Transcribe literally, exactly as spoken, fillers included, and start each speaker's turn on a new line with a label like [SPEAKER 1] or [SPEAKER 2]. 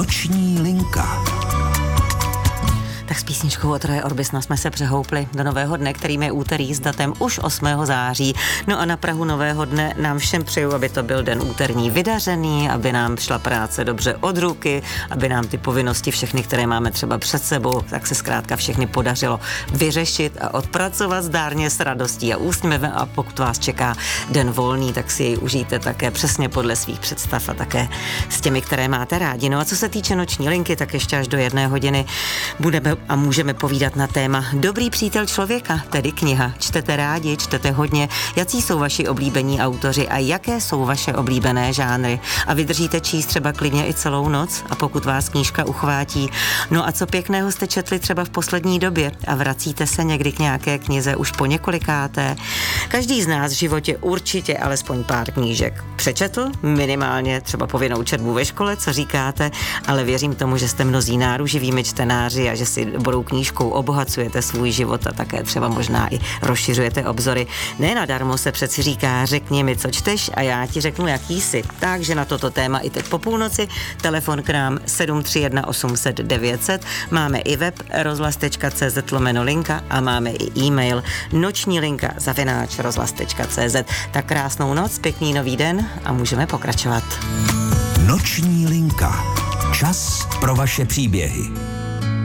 [SPEAKER 1] Noční linka.
[SPEAKER 2] Tak s písničkou od Roje Orbisona jsme se přehoupli do nového dne, kterým je úterý s datem už osmého září. No a na prahu nového dne nám všem přeju, aby to byl den úterní vydařený, aby nám šla práce dobře od ruky, aby nám ty povinnosti všechny, které máme třeba před sebou, tak se zkrátka všechny podařilo vyřešit a odpracovat zdárně s radostí a úsměvem. A pokud vás čeká den volný, tak si jej užijte také přesně podle svých představ a také s těmi, které máte rádi. No a co se týče noční linky, tak ještě až do jedné hodiny budeme a můžeme povídat na téma Dobrý přítel člověka, tedy kniha. Čtete rádi, čtete hodně. Jací jsou vaši oblíbení autoři a jaké jsou vaše oblíbené žánry? A vydržíte číst třeba klidně i celou noc? A pokud vás knížka uchvátí, no a co pěkného jste četli třeba v poslední době a vracíte se někdy k nějaké knize už po několikáté? Každý z nás v životě určitě alespoň pár knížek přečetl, minimálně třeba povinnou četbu ve škole, co říkáte, ale věřím tomu, že jste mnozí náruživými čtenáři a že si dobrou knížkou obohacujete svůj život a také třeba možná i rozšiřujete obzory. Ne nadarmo se přeci říká, řekni mi, co čteš a já ti řeknu, jaký jsi. Takže na toto téma i teď po půlnoci telefon k nám sedm tři jedna osm set devět set, máme i web rozhlas tečka cé zet lomeno linka a máme i e-mail noční linka zavináč rozhlas tečka cé zet. Tak krásnou noc, pěkný nový den a můžeme pokračovat.
[SPEAKER 1] Noční linka. Čas pro vaše příběhy.